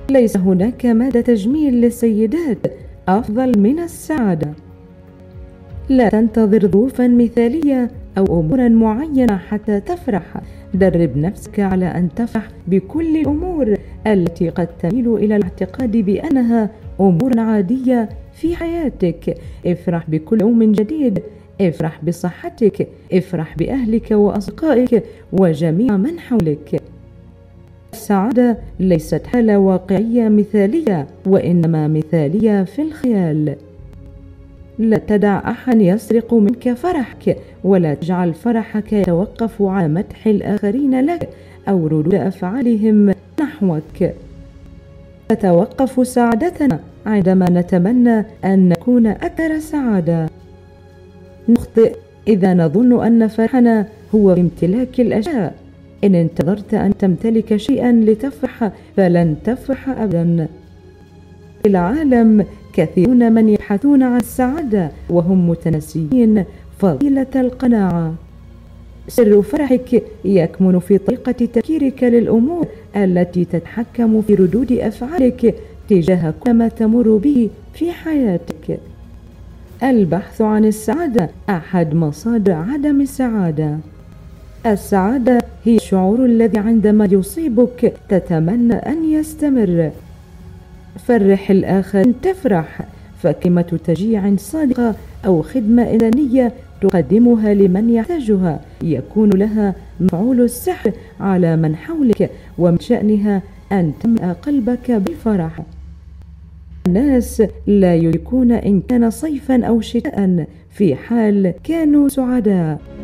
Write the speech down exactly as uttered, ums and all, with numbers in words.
ليس هناك مادة تجميل للسيدات أفضل من السعادة. لا تنتظر ظروفا مثالية أو أمورا معينة حتى تفرح. درب نفسك على أن تفرح بكل الأمور التي قد تميل إلى الاعتقاد بأنها أمور عادية في حياتك. افرح بكل يوم جديد، افرح بصحتك، افرح بأهلك وأصدقائك وجميع من حولك. السعادة ليست حالة واقعية مثالية، وإنما مثالية في الخيال. لا تدع أحد يسرق منك فرحك، ولا تجعل فرحك يتوقف على مدح الآخرين لك أو ردود أفعالهم نحوك. تتوقف سعادتنا عندما نتمنى أن نكون أكثر سعادة. نخطئ إذا نظن أن فرحنا هو بامتلاك الأشياء. إن انتظرت أن تمتلك شيئا لتفرح فلن تفرح أبدا. في العالم كثيرون من يبحثون عن السعادة وهم متناسيين فضيلة القناعة. سر فرحك يكمن في طريقة تفكيرك للأمور التي تتحكم في ردود أفعالك تجاه كل ما تمر به في حياتك. البحث عن السعادة أحد مصادر عدم السعادة. السعادة هي الشعور الذي عندما يصيبك تتمنى أن يستمر. فرح الآخرين تفرح، فكلمة تشجيع صادقة أو خدمة إنسانية تقدمها لمن يحتاجها يكون لها مفعول السحر على من حولك، ومن شأنها أن تملأ قلبك بالفرح. الناس لا يدركون إن كان صيفا أو شتاء في حال كانوا سعداء.